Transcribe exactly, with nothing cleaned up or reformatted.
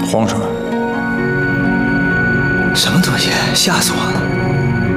慌什么？ 什么东西？吓死我了！